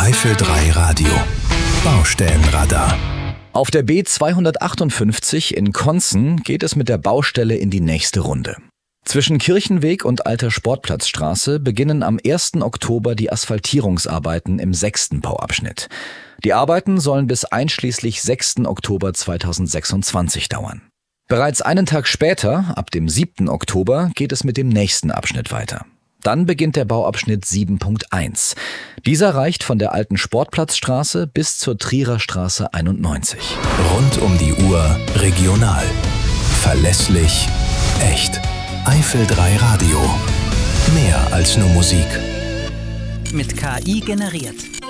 Eifel 3 Radio. Baustellenradar. Auf der B258 in Konzen geht es mit der Baustelle in die nächste Runde. Zwischen Kirchenweg und Alter Sportplatzstraße beginnen am 1. Oktober die Asphaltierungsarbeiten im 6. Bauabschnitt. Die Arbeiten sollen bis einschließlich 6. Oktober 2026 dauern. Bereits einen Tag später, ab dem 7. Oktober, geht es mit dem nächsten Abschnitt weiter. Dann beginnt der Bauabschnitt 7.1. Dieser reicht von der Alten Sportplatzstraße bis zur Trierer Straße 91. Rund um die Uhr regional. Verlässlich, echt. Eifel 3 Radio. Mehr als nur Musik. Mit KI generiert.